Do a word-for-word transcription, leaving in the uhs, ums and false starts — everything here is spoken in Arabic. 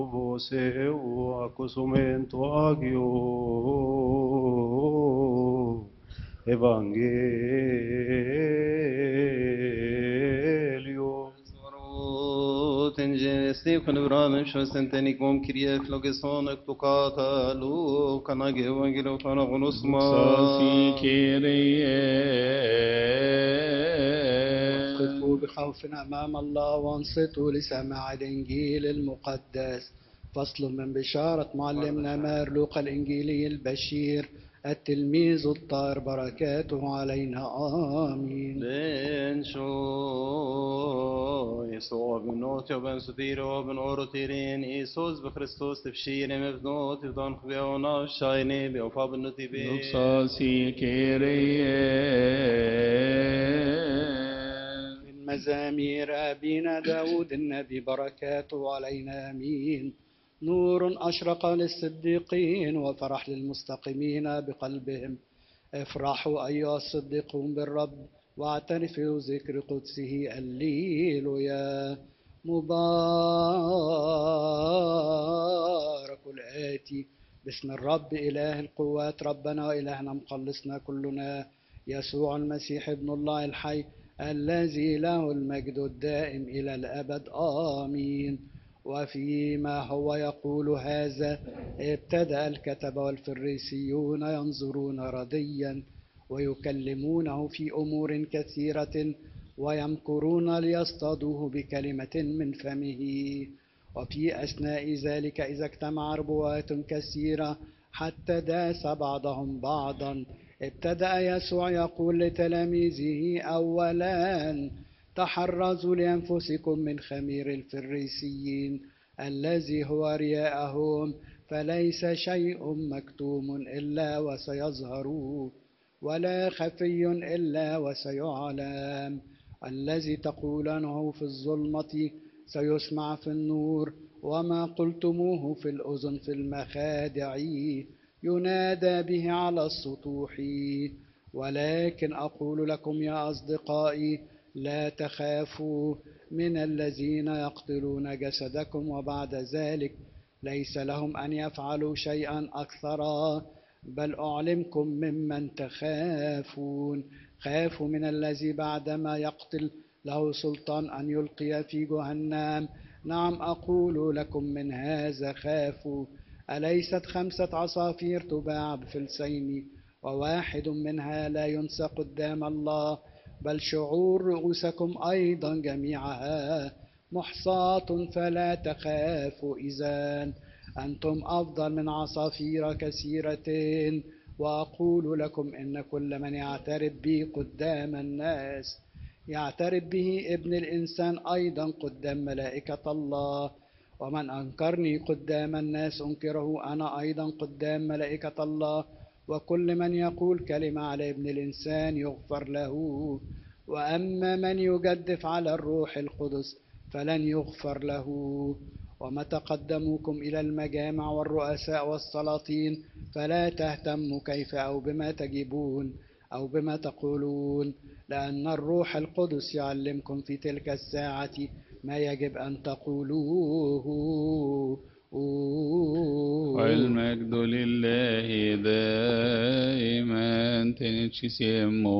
Seu accosumento agio Evangelio. Tenjesti con Abraham senteni kom kirie flogeson ektokata lu kana ge evangelo kana gonusma Sasi Kyrie. وقفوا بخوف أمام الله وانصتوا لسماع الإنجيل المقدس. فصل من بشارة معلمنا مارلوقا الإنجيلي البشير التلميذ الطاهر بركاته علينا آمين. Ben شو يسوع بنوت وبن سبيرو وبن أوروتيرين إيسوس بخريستوس تبشير مبنوت يضان خبيونا شايني بيوفا بنوتي بي Sasi Kyrie. من مزامير أبينا داود النبي بركاته علينا آمين. نور أشرق للصديقين وفرح للمستقيمين بقلبهم. افرحوا أيها الصديقون بالرب واعترفوا ذكر قدسه الليلويا. مبارك الآتي باسم الرب إله القوات ربنا وإلهنا مخلصنا كلنا يسوع المسيح ابن الله الحي الذي له المجد الدائم إلى الأبد آمين. وفيما هو يقول هذا ابتدأ الكتبة والفريسيون ينظرون رديا ويكلمونه في أمور كثيرة ويمكرون ليصطادوه بكلمة من فمه. وفي أثناء ذلك إذا اجتمع ربوات كثيرة حتى داس بعضهم بعضا ابتدأ يسوع يقول لتلاميذه أولا تحرزوا لأنفسكم من خمير الفريسيين الذي هو رياءهم فليس شيء مكتوم إلا وسيظهر ولا خفي إلا وسيعلم. الذي تقولونه في الظلمة سيسمع في النور وما قلتموه في الأذن في المخادع ينادى به على السطوح. ولكن أقول لكم يا أصدقائي لا تخافوا من الذين يقتلون جسدكم وبعد ذلك ليس لهم أن يفعلوا شيئا أكثر بل أعلمكم ممن تخافون. خافوا من الذي بعدما يقتل له سلطان أن يلقي في جهنم. نعم أقول لكم من هذا خافوا. أليست خمسة عصافير تباع بفلسين وواحد منها لا ينسى قدام الله بل شعور رؤوسكم أيضا جميعها محصاة فلا تخافوا إذن أنتم أفضل من عصافير كثيرة. وأقول لكم إن كل من يعترف بي قدام الناس يعترف به ابن الإنسان أيضا قدام ملائكة الله. ومن أنكرني قدام الناس أنكره أنا أيضا قدام ملائكة الله. وكل من يقول كلمة على ابن الإنسان يغفر له وأما من يجدف على الروح القدس فلن يغفر له. ومتى قدموكم إلى المجامع والرؤساء والسلاطين فلا تهتموا كيف أو بما تجيبون أو بما تقولون لأن الروح القدس يعلمكم في تلك الساعة ما يجب أن تقولوه. والمجد لله دائما تنشي